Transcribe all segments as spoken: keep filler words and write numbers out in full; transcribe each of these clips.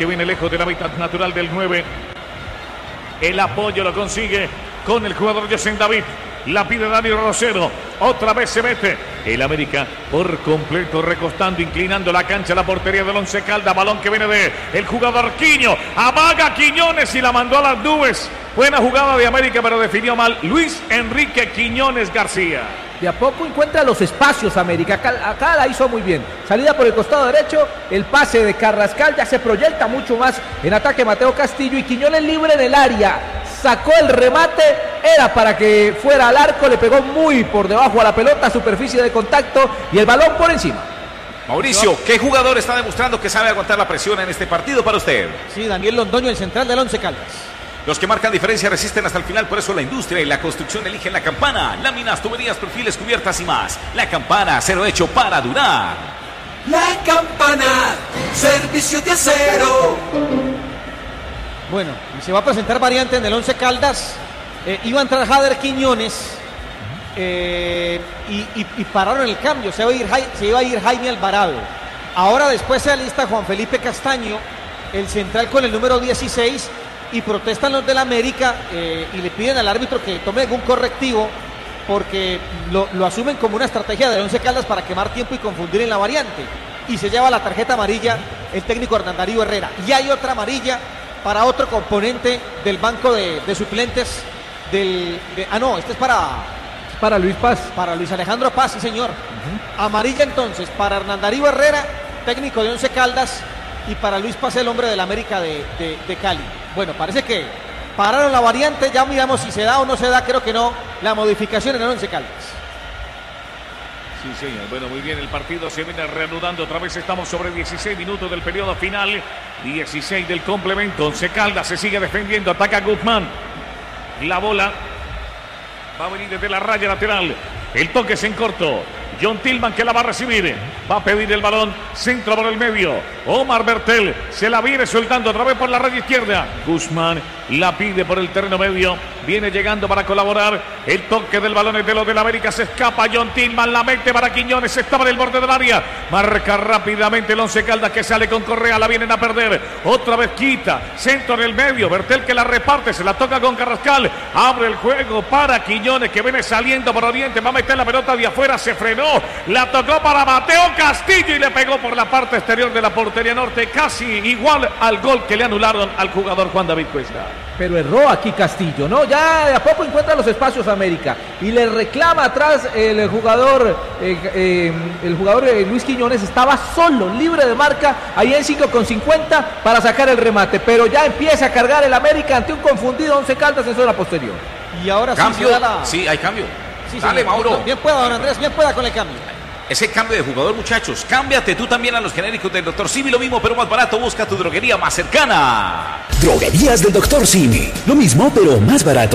que viene lejos del hábitat natural del nueve. El apoyo lo consigue con el jugador José David. La pide Dani Rosero. Otra vez se mete el América por completo, recostando, inclinando la cancha, la portería del Once Caldas. Balón que viene de el jugador Quiño. Amaga Quiñones y la mandó a las nubes. Buena jugada de América, pero definió mal Luis Enrique Quiñones García. De a poco encuentra los espacios América. Acá, acá la hizo muy bien. Salida por el costado derecho. El pase de Carrascal ya se proyecta mucho más en ataque Mateo Castillo. Y Quiñones libre en el área. Sacó el remate. Era para que fuera al arco. Le pegó muy por debajo a la pelota. Superficie de contacto. Y el balón por encima. Mauricio, ¿qué jugador está demostrando que sabe aguantar la presión en este partido para usted? Sí, Daniel Londoño, el central del Once Caldas. Los que marcan diferencia resisten hasta el final, por eso la industria y la construcción eligen La Campana. Láminas, tuberías, perfiles, cubiertas y más. La Campana, acero hecho para durar. La Campana, servicio de acero. Bueno, y se va a presentar variante en el Once Caldas. Eh, iba a entrar Jader Quiñones eh, y, y, y pararon el cambio. Se iba, a ir, se iba a ir Jaime Alvarado. Ahora después se alista Juan Felipe Castaño, el central con el número dieciséis. Y protestan los del América eh, y le piden al árbitro que tome algún correctivo porque lo, lo asumen como una estrategia de Once Caldas para quemar tiempo y confundir en la variante. Y se lleva la tarjeta amarilla el técnico Hernán Darío Herrera. Y hay otra amarilla para otro componente del banco de, de suplentes del... De, ah, no, este es para... Para Luis Paz. Para Luis Alejandro Paz, sí señor. Uh-huh. Amarilla entonces para Hernán Darío Herrera, técnico de Once Caldas, y para Luis Paz, el hombre del América de, de, de Cali. Bueno, parece que pararon la variante, ya miramos si se da o no se da, creo que no, la modificación en el Once Caldas. Sí, señor. Bueno, muy bien, el partido se viene reanudando. Otra vez estamos sobre dieciséis minutos del periodo final. dieciséis del complemento. Once Caldas se sigue defendiendo. Ataca Guzmán. La bola va a venir desde la raya lateral. El toque es en corto. John Tillman que la va a recibir. Va a pedir el balón. Centro por el medio. Omar Bertel se la viene soltando otra vez por la raya izquierda. Guzmán la pide por el terreno medio. Viene llegando para colaborar. El toque del balón es de los del América. Se escapa John Tillman. La mete para Quiñones. Estaba en el borde del área. Marca rápidamente el Once Caldas que sale con Correa. La vienen a perder. Otra vez quita. Centro en el medio. Bertel que la reparte. Se la toca con Carrascal. Abre el juego para Quiñones que viene saliendo por Oriente. Va a meter la pelota de afuera. Se frenó. La tocó para Mateo Castillo y le pegó por la parte exterior de la portería norte. Casi igual al gol que le anularon al jugador Juan David Cuesta. Pero erró aquí Castillo, ¿no? Ya de a poco encuentra los espacios América y le reclama atrás el jugador eh, eh, el jugador eh, Luis Quiñones. Estaba solo, libre de marca, ahí en cinco con cincuenta para sacar el remate, pero ya empieza a cargar el América ante un confundido Once Caldas en zona posterior. Y ahora cambio, sí se da la... sí, hay cambio. Sí, Dale, sí, Mauro. Bien pueda, don Andrés, bien pueda con el cambio. Ese cambio de jugador, muchachos. Cámbiate tú también a los genéricos del doctor Simi. Lo mismo, pero más barato. Busca tu droguería más cercana. Droguerías del doctor Simi. Lo mismo, pero más barato.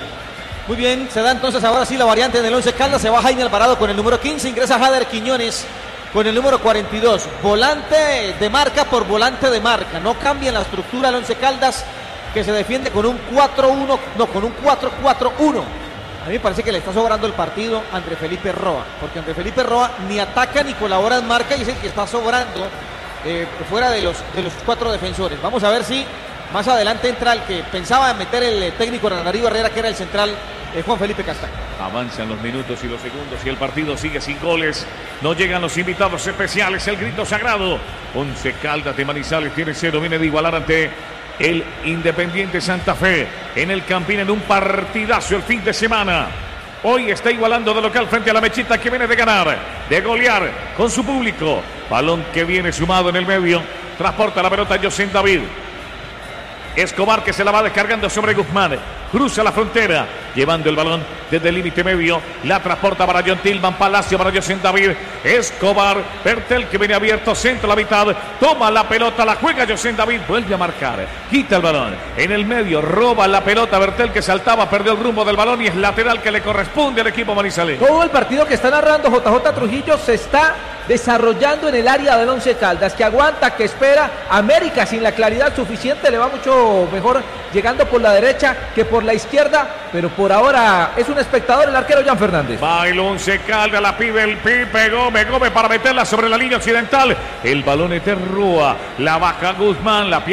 Muy bien, se da entonces ahora sí la variante en el Once Caldas. Se va Jaime Alvarado con el número quince. Ingresa Jader Quiñones con el número cuarenta y dos. Volante de marca por volante de marca. No cambia la estructura del Once Caldas, que se defiende con un cuatro uno, no, con un cuatro cuatro uno. A mí me parece que le está sobrando el partido a André Felipe Roa, porque André Felipe Roa ni ataca ni colabora en marca y es el que está sobrando eh, fuera de los, de los cuatro defensores. Vamos a ver si más adelante entra el que pensaba meter el técnico Hernán Darío Herrera, que era el central eh, Juan Felipe Castaño. Avanzan los minutos y los segundos y el partido sigue sin goles. No llegan los invitados especiales, el grito sagrado. Once Caldas de Manizales tiene cero, viene de igualar ante el Independiente Santa Fe en el Campín en un partidazo el fin de semana. Hoy está igualando de local frente a la Mechita, que viene de ganar, de golear con su público. Balón que viene sumado en el medio. Transporta la pelota José David. Escobar que se la va descargando sobre Guzmán. Cruza la frontera, llevando el balón desde el límite medio. La transporta para John Tillman. Palacio para José David. Escobar. Bertel que viene abierto. Centro a la mitad. Toma la pelota. La juega José David. Vuelve a marcar. Quita el balón. En el medio. Roba la pelota. Bertel que saltaba. Perdió el rumbo del balón. Y es lateral que le corresponde al equipo manizaleño. Todo el partido que está narrando J J Trujillo se está desarrollando en el área del Once Caldas, que aguanta, que espera. América sin la claridad suficiente le va mucho mejor llegando por la derecha que por la izquierda, pero por ahora es un espectador el arquero Jan Fernández. Va el Once Caldas, la pide el Pipe Gómez, Gómez para meterla sobre la línea occidental. El balón es de Rúa, la baja Guzmán, la